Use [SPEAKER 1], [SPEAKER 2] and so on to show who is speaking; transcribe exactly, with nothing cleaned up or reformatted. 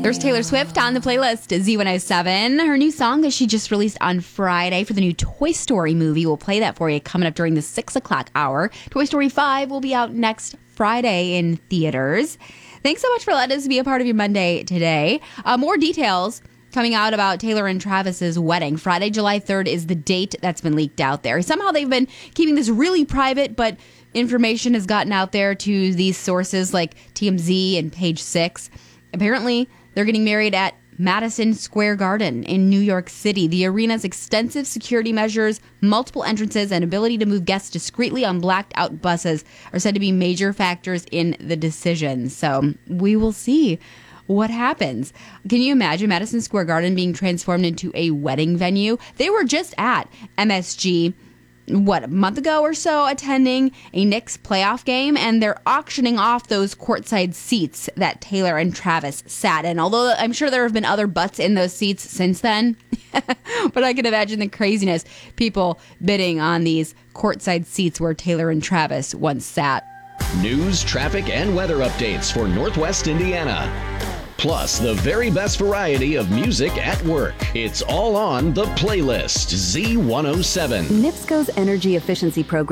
[SPEAKER 1] There's Taylor Swift on the playlist, Z one oh seven. Her new song that she just released on Friday for the new Toy Story movie. We'll play that for you coming up during the six o'clock hour. Toy Story five will be out next Friday in theaters. Thanks so much for letting us be a part of your Monday today. Uh, more details coming out about Taylor and Travis's wedding. Friday, July third is the date that's been leaked out there. Somehow they've been keeping this really private, but information has gotten out there to these sources like T M Z and Page Six. Apparently, they're getting married at Madison Square Garden in New York City. The arena's extensive security measures, multiple entrances, and ability to move guests discreetly on blacked-out buses are said to be major factors in the decision. So we will see what happens. Can you imagine Madison Square Garden being transformed into a wedding venue? They were just at M S G what, a month ago or so, attending a Knicks playoff game, and they're auctioning off those courtside seats that Taylor and Travis sat in. Although I'm sure there have been other butts in those seats since then. But I can imagine the craziness, people bidding on these courtside seats where Taylor and Travis once sat.
[SPEAKER 2] News, traffic, and weather updates for Northwest Indiana. Plus, the very best variety of music at work. It's all on the playlist, Z one oh seven.
[SPEAKER 3] NIPSCO's energy efficiency program